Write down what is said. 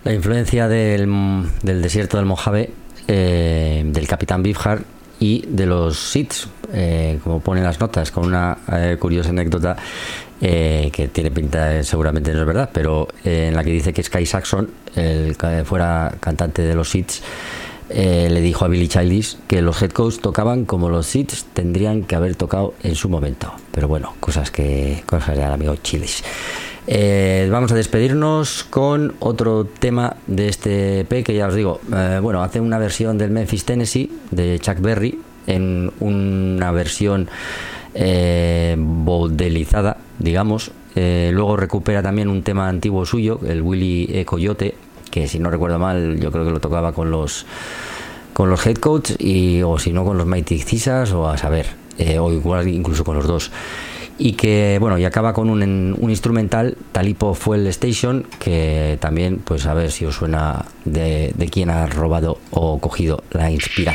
La influencia del desierto del Mojave, del Capitán Beefheart y de los Seeds, como ponen las notas, con una curiosa anécdota que tiene pinta, seguramente no es verdad, pero en la que dice que Sky Saxon, el que fuera cantante de los Seeds, le dijo a Billy Childish que los Headcoats tocaban como los Seeds tendrían que haber tocado en su momento. Pero bueno, cosas del amigo Childish. Vamos a despedirnos con otro tema de este EP que ya os digo, hace una versión del Memphis Tennessee de Chuck Berry, en una versión modelizada, digamos. Luego recupera también un tema antiguo suyo, el Willie Coyote, que si no recuerdo mal yo creo que lo tocaba con los Headcoats, o si no con los Mighty Cisas, o a saber, o igual incluso con los dos. Y que y acaba con un instrumental, Talipo Fuel Station, que también, pues a ver si os suena de quién ha robado o cogido la inspiración.